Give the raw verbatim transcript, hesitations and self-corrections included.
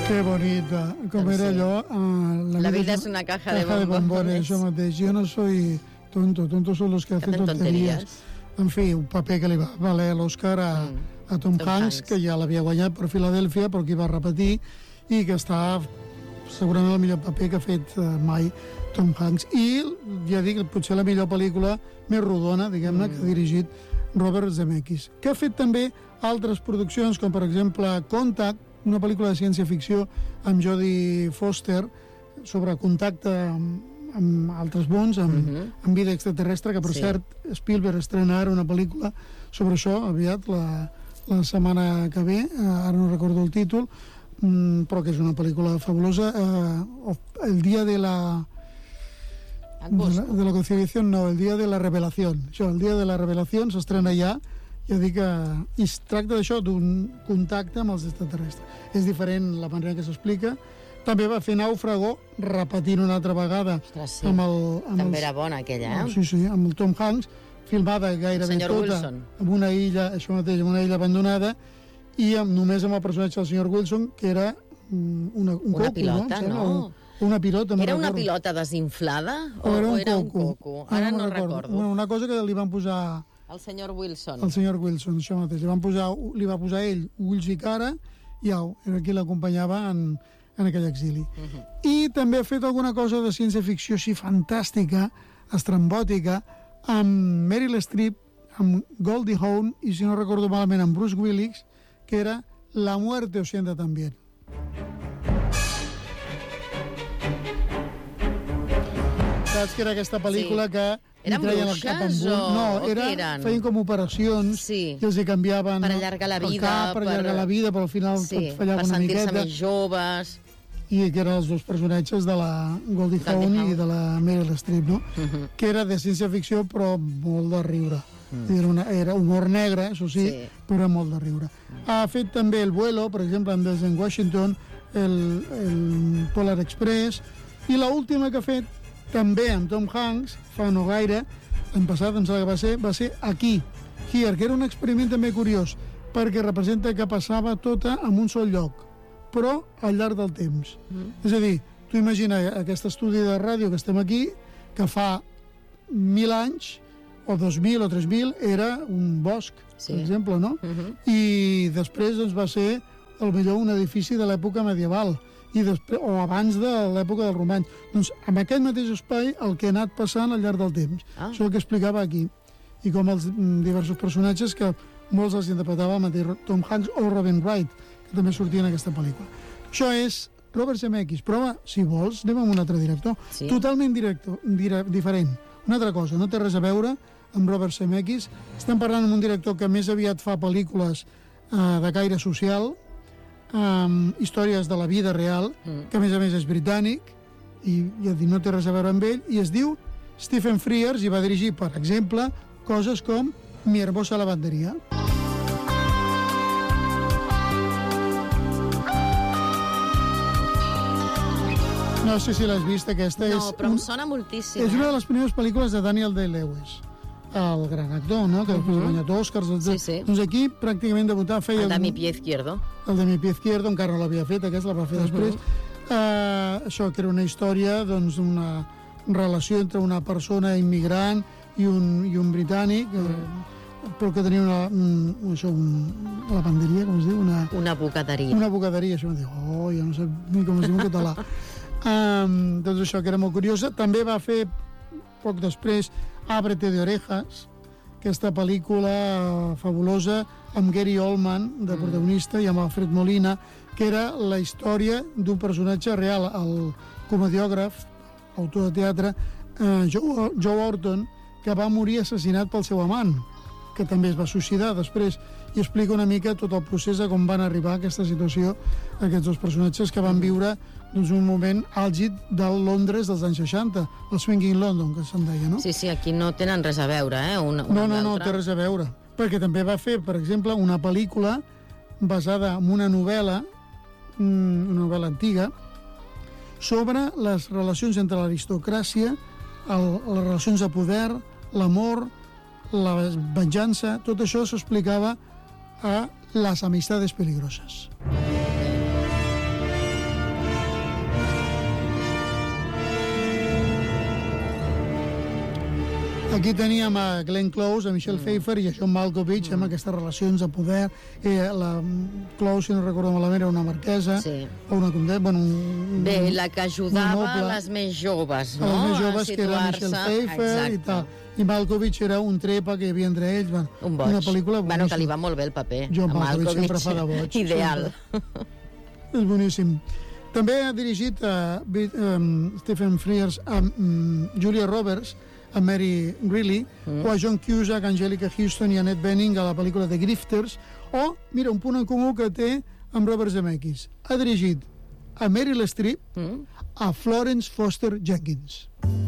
Que bonita, com doncs era sí. allò... Uh, la, la vida és una caja, caja de bombones. De bombones, això mateix. Jo no soy tonto, tontos son los que, que hacen tonterías. En fi, un paper que li va valer l'Oscar a, mm. a Tom, Tom Hanks, Hanks, que ja l'havia guanyat per Filadèlfia, però que va repetir, i que està segurament el millor paper que ha fet uh, mai Tom Hanks. I, ja dic, potser la millor pel·lícula més rodona, diguem-ne, mm. que ha dirigit Robert Zemeckis, que ha fet també altres produccions, com per exemple Contact, una pel·lícula de ciència-ficció amb Jodie Foster sobre contacte amb, amb altres mons, amb, uh-huh. amb vida extraterrestre, que per sí. cert Spielberg estrena ara una pel·lícula sobre això aviat, la, la setmana que ve, ara no recordo el títol, mm, però que és una pel·lícula fabulosa. Eh, el dia de la de la, de la conciliació, no, el dia de la revelació, això, el dia de la revelació s'estrena ja. Ja dic que i es tracta d'això, d'un contacte amb els extraterrestres. És diferent la manera que s'explica. També va fer Nàufrago, repetint una altra vegada. Ostres, sí. Amb el, amb també els, era bona aquella, eh? Sí, sí, amb el Tom Hanks, filmada gairebé tota Wilson. En una illa, això mateix, en una illa abandonada, i amb, només amb el personatge del senyor Wilson, que era un, una, un una coco, pilota, no? no? Un, una pilota, no era recordo. una pilota desinflada o, o era un, o era coco. un coco? Ara no, no recordo. recordo. Una, una cosa que li van posar... El senyor Wilson. El senyor Wilson, això mateix. Li, van posar, li va posar ell ulls i cara i au, era qui l'acompanyava en, en aquell exili. Uh-huh. I també ha fet alguna cosa de ciència-ficció així fantàstica, estrambòtica, amb Meryl Streep, amb Goldie Hawn i, si no recordo malament, amb Bruce Willis, que era La muerte os sienta también. Saps que era aquesta pel·lícula sí. que eren bruixes o, no, era, o què eren? Feien com operacions sí. i els hi canviaven per allargar la vida, cap, per allargar per... la vida, però al final sí, tot fallava una miqueta. Per sentir-se més joves. I que eren els dos personatges de la Goldie Hawn i de la Meryl Streep, no? Uh -huh. Que era de ciència-ficció però molt de riure. Uh -huh. Era, una, era humor negre, això sí, sí, però molt de riure. Uh -huh. Ha fet també El vuelo, per exemple, amb Denzel Washington, el, el Polar Express, i l'última que ha fet també amb Tom Hanks, fa no gaire, l'any passat, em sembla que va ser, va ser Aquí, Here, que era un experiment també curiós, perquè representa que passava tota en un sol lloc, però al llarg del temps. Mm. És a dir, tu imagina aquest estudi de ràdio que estem aquí, que fa mil anys, o dos mil o tres mil, era un bosc, sí. per exemple, no? Mm-hmm. I després doncs, va ser, el millor, un edifici de l'època medieval, i després, o abans de l'època dels romans. Doncs amb aquest mateix espai el que ha anat passant al llarg del temps. Ah. Això és el que explicava aquí. I com els diversos personatges que molts els interpretava el mateix Tom Hanks o Robin Wright, que també sortia en aquesta pel·lícula. Això és Robert Zemeckis, però si vols anem amb un altre director. Sí. Totalment director, dire, diferent. Una altra cosa, no té res a veure amb Robert Zemeckis. Estem parlant amb un director que més aviat fa pel·lícules eh, de caire social, amb històries de la vida real, mm. que a més a més és britànic i ja dic, no té res a veure amb ell, i es diu Stephen Frears i va dirigir, per exemple, coses com Mi hermosa lavanderia. No sé si l'has vist, aquesta. No, és però un, em sona moltíssim. És una de les primeres pel·lícules de Daniel Day-Lewis, el gran actor, no?, que després uh -huh. ha guanyat Oscars. Sí, sí. Doncs aquí pràcticament debutar feia... El de Mi pie izquierdo. El de Mi pie izquierdo, encara no l'havia fet, aquest la va fer uh -huh. després. Uh, això, que era una història, doncs, una relació entre una persona immigrant i un, i un britànic, uh -huh. eh, però que tenia una, un, això, un, una lavanderia, com es diu? Una, una bugaderia. Una bugaderia, això em diu, oh, ja no sé ni com es diu en català. Um, doncs això, que era molt curiosa. També va fer, poc després, Ábrete de orejas, aquesta pel·lícula fabulosa amb Gary Oldman de protagonista mm. i amb Alfred Molina, que era la història d'un personatge real, el comediògraf, autor de teatre, eh, Joe, Joe Orton, que va morir assassinat pel seu amant, que també es va suïcidar després, i explica una mica tot el procés de com van arribar a aquesta situació aquests dos personatges que van viure doncs, un moment àlgid del Londres dels anys seixanta, el Swinging London, que se'n deia, no? Sí, sí, aquí no tenen res a veure, eh? Una, una no, no, no, té res a veure. Perquè també va fer, per exemple, una pel·lícula basada en una novel·la, una novel·la antiga, sobre les relacions entre l'aristocràcia, el, les relacions de poder, l'amor, la venjança, tot això s'explicava a Las amistades peligrosas. Aquí teníem a Glenn Close, a Michelle mm. Pfeiffer i a John Malkovich, mm. amb aquestes relacions de poder. Eh, la Close, si no recordo malament, era una marquesa, sí. o una condessa, bueno, un, Bé, la que ajudava a les més joves, no? A les més joves, que era Michelle Pfeiffer. Exacte. I tal. I Malkovich era un trepa que hi havia entre ells. Bueno, un boig. Una pel·lícula boníssima. Bueno, que li va molt bé el paper. John Malkovich, Malkovich sempre fa de boig. Ideal. És boníssim. També ha dirigit a um, Stephen Frears amb um, Julia Roberts, a Mary Greeley, mm. o a John Cusack, Angelica Houston i Annette Bening a la pel·lícula The Grifters, o, mira, un punt en comú que té amb Robert Zemeckis. Ha dirigit a Meryl Streep, mm. a Florence Foster Jenkins.